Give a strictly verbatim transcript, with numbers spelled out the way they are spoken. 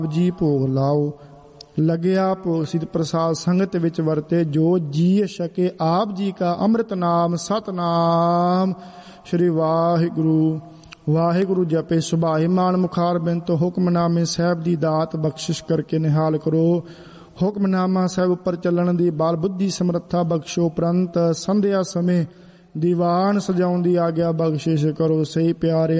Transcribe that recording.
ਜੀ ਭੋਗ ਲਾਓ। ਲੱਗਿਆ ਭੋਗ ਸਿਧ ਪ੍ਰਸਾਦ ਸੰਗਤ ਵਿੱਚ ਵਰਤੇ, ਜੋ ਜੀ ਛਕੇ ਆਪ ਜੀ ਕਾ ਅੰਮ੍ਰਿਤ ਨਾਮ ਸਤਨਾਮ ਸ਼੍ਰੀ ਵਾਹਿਗੁਰੂ। ਵਾਹਿਗੁਰੂ ਜਪੇ ਸੁਭਾਇਮਾਨ ਮੁਖਾਰ ਬਿੰਤ, ਹੁਕਮਨਾਮੇ ਸਾਹਿਬ ਦੀ ਦਾਤ ਬਖਸ਼ਿਸ਼ ਕਰਕੇ ਨਿਹਾਲ ਕਰੋ। ਹੁਕਮਨਾਮਾ ਸਾਹਿਬ ਉੱਪਰ ਚੱਲਣ ਦੀ ਬਾਲ ਬੁੱਧੀ ਸਮਰੱਥਾ ਬਖਸ਼ੋ, ਉਪਰੰਤ ਸੰਧਿਆ ਸਮੇਂ ਦੀਵਾਨ ਸਜਾਉਣ ਦੀ ਆਗਿਆ ਬਖਸ਼ਿਸ਼ ਕਰੋ। ਸਹੀ ਪਿਆਰੇ